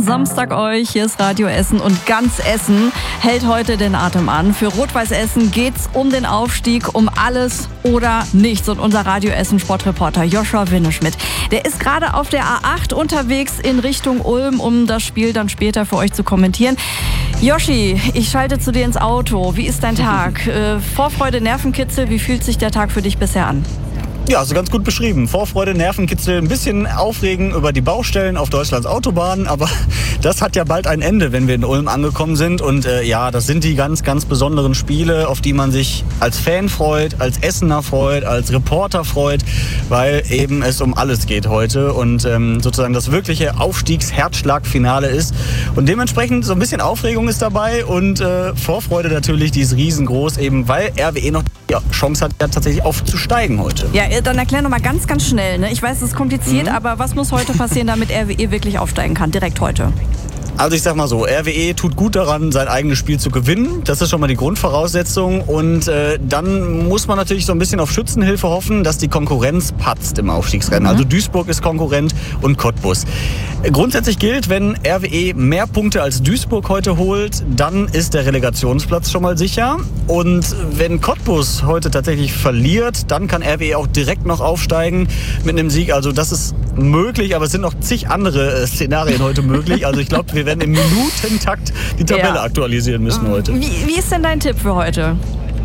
Samstag euch. Hier ist Radio Essen und ganz Essen hält heute den Atem an. Für Rot-Weiß Essen geht's um den Aufstieg, um alles oder nichts. Und unser Radio Essen Sportreporter Joshua Winneschmidt, der ist gerade auf der A8 unterwegs in Richtung Ulm, um das Spiel dann später für euch zu kommentieren. Joshi, ich schalte zu dir ins Auto. Wie ist dein Tag? Vorfreude, Nervenkitzel, wie fühlt sich der Tag für dich bisher an? Ja, also ganz gut beschrieben. Vorfreude, Nervenkitzel, ein bisschen Aufregen über die Baustellen auf Deutschlands Autobahnen. Aber das hat ja bald ein Ende, wenn wir in Ulm angekommen sind. Und ja, das sind die ganz, ganz besonderen Spiele, auf die man sich als Fan freut, als Essener freut, als Reporter freut, weil eben es um alles geht heute und sozusagen das wirkliche Aufstiegsherzschlagfinale ist. Und dementsprechend so ein bisschen Aufregung ist dabei und Vorfreude natürlich, die ist riesengroß, eben weil RWE noch die Chance hat, ja tatsächlich aufzusteigen heute. Ja, dann erklär noch mal ganz, ganz schnell. Ne? Ich weiß, es ist kompliziert, aber was muss heute passieren, damit RWE wirklich aufsteigen kann, direkt heute? Also ich sag mal so, RWE tut gut daran, sein eigenes Spiel zu gewinnen. Das ist schon mal die Grundvoraussetzung. Und dann muss man natürlich so ein bisschen auf Schützenhilfe hoffen, dass die Konkurrenz patzt im Aufstiegsrennen. Also Duisburg ist Konkurrent und Cottbus. Grundsätzlich gilt, wenn RWE mehr Punkte als Duisburg heute holt, dann ist der Relegationsplatz schon mal sicher. Und wenn Cottbus heute tatsächlich verliert, dann kann RWE auch direkt noch aufsteigen mit einem Sieg. Also das ist möglich, aber es sind noch zig andere Szenarien heute möglich. Also ich glaube, wir werden im Minutentakt die Tabelle aktualisieren müssen heute. Wie ist denn dein Tipp für heute?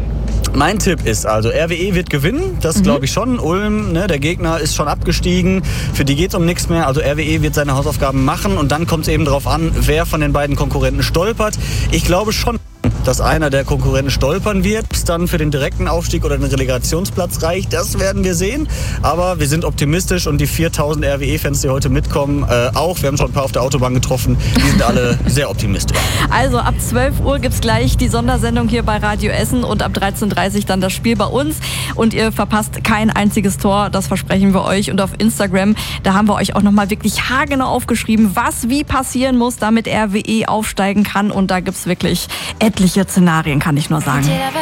Mein Tipp ist also, RWE wird gewinnen, das glaube ich schon. Ulm, ne, der Gegner ist schon abgestiegen, für die geht es um nichts mehr. Also RWE wird seine Hausaufgaben machen und dann kommt es eben darauf an, wer von den beiden Konkurrenten stolpert. Ich glaube schon, dass einer der Konkurrenten stolpern wird. Ob es dann für den direkten Aufstieg oder den Relegationsplatz reicht, das werden wir sehen. Aber wir sind optimistisch und die 4000 RWE-Fans, die heute mitkommen, auch. Wir haben schon ein paar auf der Autobahn getroffen. Die sind alle sehr optimistisch. Also ab 12 Uhr gibt es gleich die Sondersendung hier bei Radio Essen und ab 13:30 Uhr dann das Spiel bei uns. Und ihr verpasst kein einziges Tor, das versprechen wir euch. Und auf Instagram, da haben wir euch auch nochmal wirklich haargenau aufgeschrieben, was wie passieren muss, damit RWE aufsteigen kann. Und da gibt es wirklich etliche Szenarien, kann ich nur sagen.